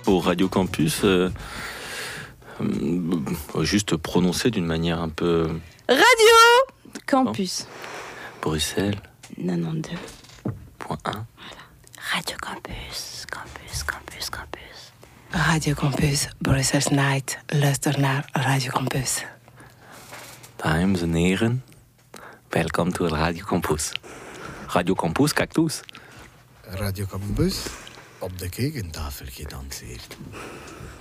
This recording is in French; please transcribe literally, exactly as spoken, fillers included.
pour Radio Campus, euh, euh, juste prononcer d'une manière un peu... Radio Campus. Bruxelles. quatre-vingt-douze Point un. Voilà. Radio Campus, Campus, Campus, Campus. Radio Campus, Brussels Night, luister naar Radio Campus. Dames en heren, welkom to Radio Campus. Radio Campus, cactus. Radio Campus, op de kekentafel gedanseerd.